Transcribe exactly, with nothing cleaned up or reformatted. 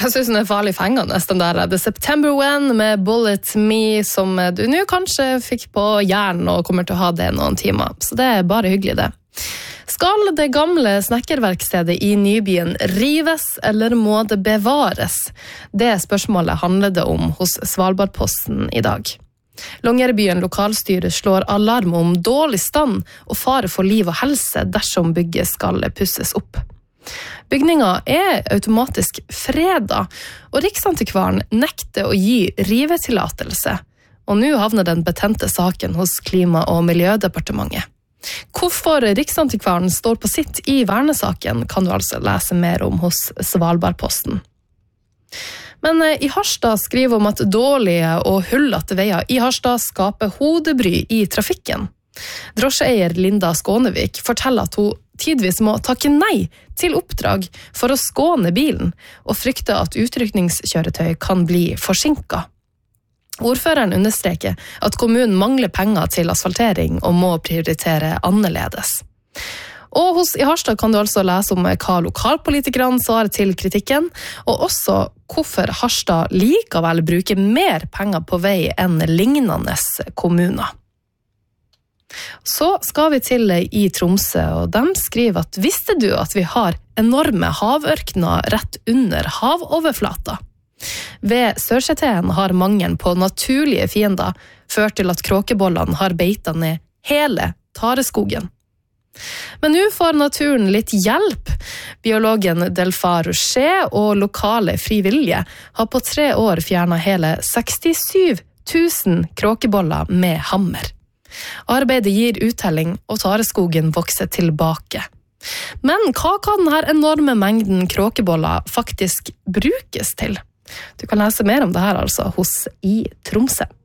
Jeg synes den er farlig fengende, den der The September When med Bullet Me, som du nå kanskje fikk på hjernen og kommer til å ha det noen timer. Så det er bare hyggelig det. Skal det gamle snekkerverkstedet i Nybyen rives, eller må det bevares? Det spørsmålet handler det om hos Svalbardposten i dag. Longyearbyen lokalstyre slår alarm om dårlig stand og fare for liv og helse dersom bygget skal pusses opp. Bygninga er automatisk freda, og Riksantikvaren nekter å gi rivetillatelse. Og nå havner den betente saken hos Klima- og Miljødepartementet. Hvorfor Riksantikvaren står på sitt i vernesaken kan du altså lese mer om hos Svalbardposten. Men i Harstad skriver om at dårlige og hullete veier i Harstad skaper hodebry i trafikken. Drosjeeier Linda Skånevik forteller at hun tidvis må takke nei til oppdrag for å skåne bilen, og frykter at utrykningskjøretøy kan bli forsinket. Ordføreren understreker at kommunen mangler penger til asfaltering og må prioritere annerledes. Og hos i Harstad kan du altså lese om hva lokalpolitikerne svarer til kritikken, og også hvorfor Harstad likevel bruker mer penger på vei enn lignende kommuner. Så skal vi til i Tromsø, og de skriver at visste du at vi har enorme havørkner rett under havoverflata? Ved Sørsjøteen har mangelen på naturlige fiender ført til at kråkebollene har beitet ned hele tareskogen. Men nå får naturen litt hjelp. Biologen Delfa Rocher og lokale frivillige har på tre år fjernet hele sekstisju tusen kråkeboller med hammer. Arbeidet gir uttelling, og tareskogen vokser tilbake. Men hva kan denne enorme mengden kråkeboller faktisk brukes til? Du kan lese mer om det her altså hos i Tromsø.